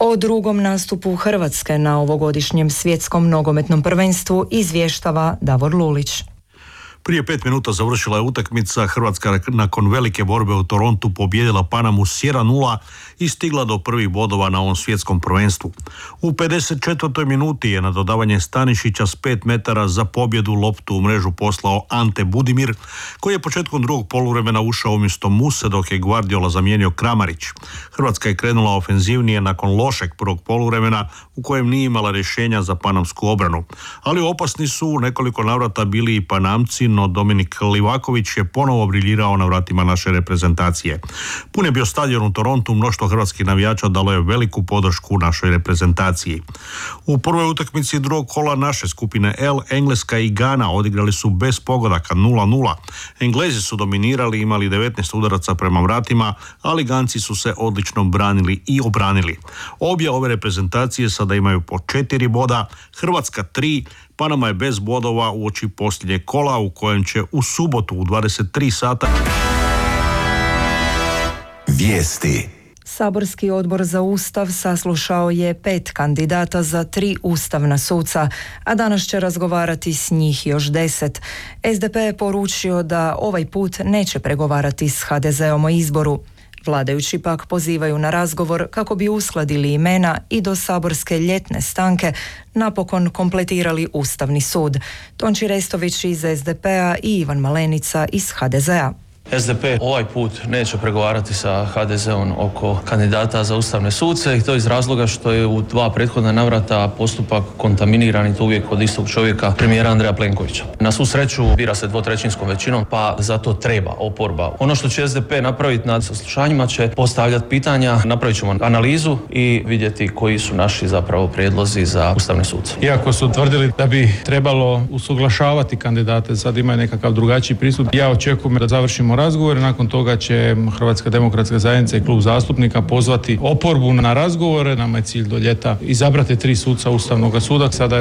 O drugom nastupu Hrvatske na ovogodišnjem svjetskom nogometnom prvenstvu izvještava Davor Lulić. Prije 5 minuta završila je utakmica. Hrvatska nakon velike borbe u Torontu pobijedila Panamu s 1-0 i stigla do prvih bodova na ovom svjetskom prvenstvu. U 54. minuti je na dodavanje Stanišića s 5 metara za pobjedu loptu u mrežu poslao Ante Budimir, koji je početkom drugog poluvremena ušao umjesto Muse, dok je Guardiola zamijenio Kramarić. Hrvatska je krenula ofenzivnije nakon lošeg prvog poluvremena u kojem nije imala rješenja za panamsku obranu. Ali opasni su u nekoliko navrata bili i Panamci, no Dominik Livaković je ponovo briljirao na vratima naše reprezentacije. Pun je bio stadion u Torontu, mnoštvo hrvatskih navijača dalo je veliku podršku našoj reprezentaciji. U prvoj utakmici drugog kola naše skupine L, Engleska i Gana odigrali su bez pogodaka 0-0. Englezi su dominirali, imali 19 udaraca prema vratima, ali Ganci su se odlično branili i obranili. Obje ove reprezentacije sada imaju po 4 boda, Hrvatska 3, Panama je bez bodova uoči posljednjeg kola u kojem će u subotu u 23 sata. Vijesti. Saborski odbor za Ustav saslušao je 5 kandidata za 3 ustavna suca, a danas će razgovarati s njih još 10. SDP je poručio da ovaj put neće pregovarati s HDZ-om o izboru. Vladajući pak pozivaju na razgovor kako bi uskladili imena i do saborske ljetne stanke napokon kompletirali Ustavni sud. Tonči Restović iz SDP-a i Ivan Malenica iz HDZ-a. SDP ovaj put neće pregovarati sa HDZ-om oko kandidata za ustavne suce i to iz razloga što je u 2 prethodna navrata postupak kontaminiran i to uvijek od istog čovjeka, premijera Andreja Plenkovića. Na svu sreću bira se 2/3 većinom, pa zato treba oporba. Ono što će SDP napraviti na saslušanjima će postavljati pitanja, napravit ćemo analizu i vidjeti koji su naši zapravo prijedlozi za ustavne suce. Iako su tvrdili da bi trebalo usuglašavati kandidate, sad imaju nekakav drugačiji pristup. Ja očekujem da završimo razgovor, nakon toga će Hrvatska demokratska zajednica i klub zastupnika pozvati oporbu na razgovore. Nama je cilj do ljeta izabrati 3 suca Ustavnog suda. Sada